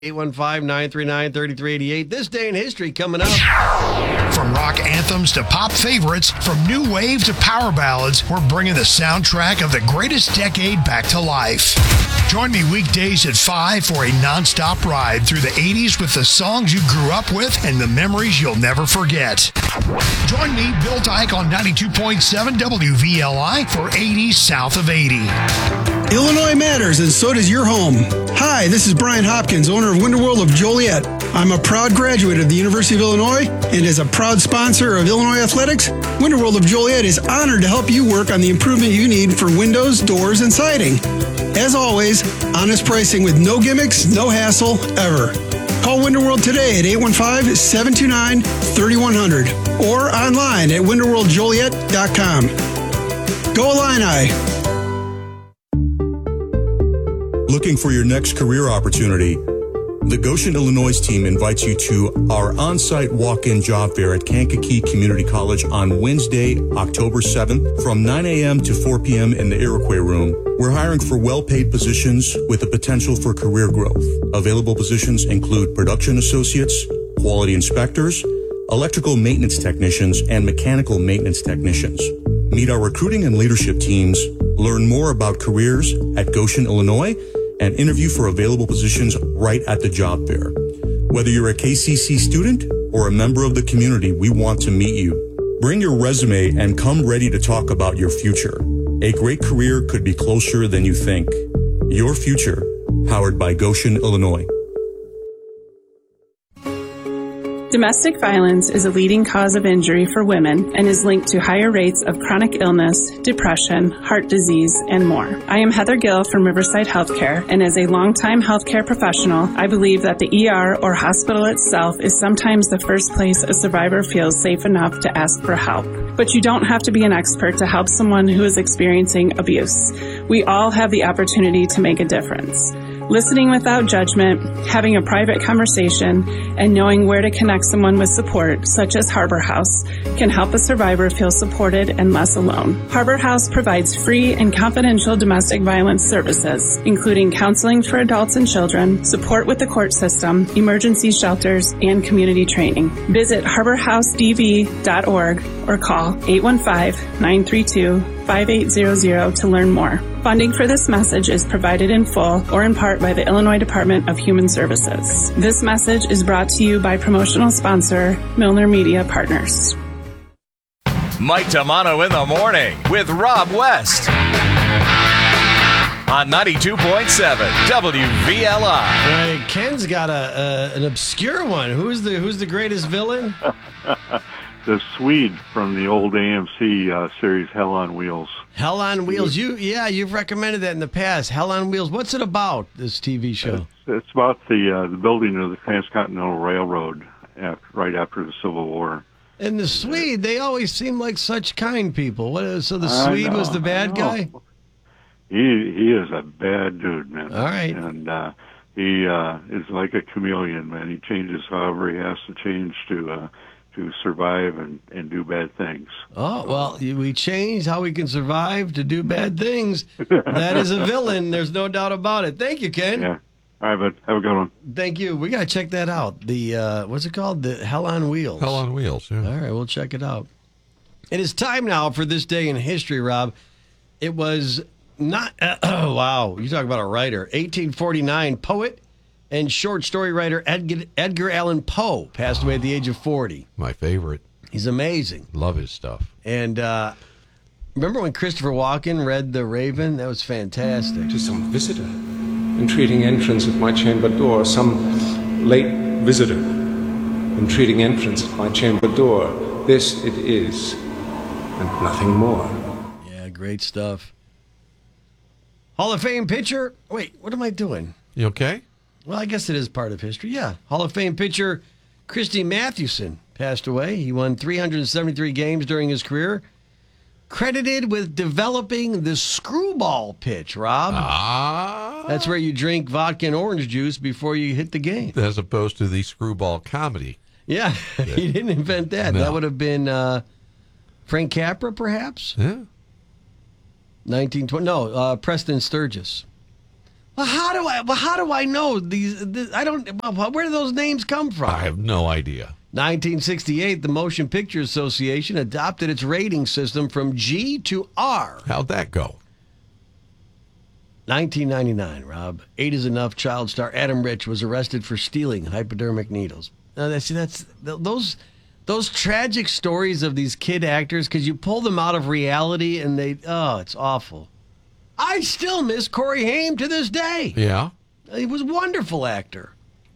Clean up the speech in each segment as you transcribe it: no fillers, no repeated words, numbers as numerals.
815-939-3388. This day in history coming up. From rock anthems to pop favorites, from new wave to power ballads, we're bringing the soundtrack of the greatest decade back to life. Join me weekdays at 5 for a nonstop ride through the 80s with the songs you grew up with and the memories you'll never forget. Join me, Bill Dyke, on 92.7 WVLI for 80s South of 80. Illinois matters, and so does your home. Hi, this is Brian Hopkins, owner of Winterworld of Joliet. I'm a proud graduate of the University of Illinois, and as a proud sponsor of Illinois Athletics, Winterworld of Joliet is honored to help you work on the improvement you need for windows, doors, and siding. As always, honest pricing with no gimmicks, no hassle, ever. Call Winterworld today at 815-729-3100 or online at winterworldjoliet.com. Go Illini! Looking for your next career opportunity? The Goshen, Illinois team invites you to our on-site walk-in job fair at Kankakee Community College on Wednesday, October 7th from 9 a.m. to 4 p.m. in the Iroquois Room. We're hiring for well-paid positions with the potential for career growth. Available positions include production associates, quality inspectors, electrical maintenance technicians, and mechanical maintenance technicians. Meet our recruiting and leadership teams, learn more about careers at Goshen, Illinois, and interview for available positions right at the job fair. Whether you're a KCC student or a member of the community, we want to meet you. Bring your resume and come ready to talk about your future. A great career could be closer than you think. Your future, powered by Goshen, Illinois. Domestic violence is a leading cause of injury for women and is linked to higher rates of chronic illness, depression, heart disease, and more. I am Heather Gill from Riverside Healthcare, and as a longtime healthcare professional, I believe that the ER or hospital itself is sometimes the first place a survivor feels safe enough to ask for help. But you don't have to be an expert to help someone who is experiencing abuse. We all have the opportunity to make a difference. Listening without judgment, having a private conversation, and knowing where to connect someone with support, such as Harbor House, can help a survivor feel supported and less alone. Harbor House provides free and confidential domestic violence services, including counseling for adults and children, support with the court system, emergency shelters, and community training. Visit harborhousedv.org or call 815-932-5800 to learn more. Funding for this message is provided in full or in part by the Illinois Department of Human Services. This message is brought to you by promotional sponsor Milner Media Partners. Mike Tamano in the morning with Rob West on 92.7 WVLI. Right, Ken's got an obscure one. Who's the greatest villain? The Swede from the old AMC series Hell on Wheels. Hell on Wheels. You've recommended that in the past. Hell on Wheels. What's it about, this TV show? It's about the building of the Transcontinental Railroad right after the Civil War. And the Swede, they always seem like such kind people. So the Swede was the bad guy? He is a bad dude, man. All right. And he is like a chameleon, man. He changes however he has to change to survive and do bad things. Oh, well, we changed how we can survive to do bad things. That is a villain. There's no doubt about it. Thank you, Ken. Yeah. All right, bud. Have a good one. Thank you. We got to check that out. The, what's it called? The Hell on Wheels. Hell on Wheels, yeah. All right, we'll check it out. It is time now for this day in history, Rob. It was not, wow, you talk about a writer. 1849, poet and short story writer Edgar Allan Poe passed away at the age of 40. My favorite. He's amazing. Love his stuff. And remember when Christopher Walken read The Raven? That was fantastic. To some visitor, entreating entrance at my chamber door, some late visitor, entreating entrance at my chamber door. This it is, and nothing more. Yeah, great stuff. Hall of Fame pitcher. Wait, what am I doing? You okay? Well, I guess it is part of history. Yeah. Hall of Fame pitcher Christy Mathewson passed away. He won 373 games during his career. Credited with developing the screwball pitch, Rob. That's where you drink vodka and orange juice before you hit the game. As opposed to the screwball comedy. Yeah, he didn't invent that. No. That would have been Frank Capra, perhaps? Yeah. 1920. No, Preston Sturgis. Well, how do I know these? I don't. Where do those names come from? I have no idea. 1968, the Motion Picture Association adopted its rating system from G to R. How'd that go? 1999, Rob. 8 is Enough child star Adam Rich was arrested for stealing hypodermic needles. Now, that's those tragic stories of these kid actors, because you pull them out of reality and it's awful. I still miss Corey Haim to this day. Yeah. He was a wonderful actor.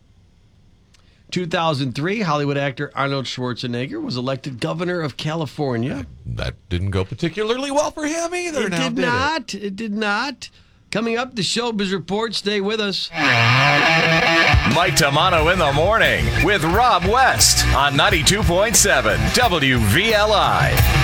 2003, Hollywood actor Arnold Schwarzenegger was elected governor of California. That didn't go particularly well for him either. It did not. Coming up, the Showbiz Report. Stay with us. Mike Tamano in the morning with Rob West on 92.7 WVLI.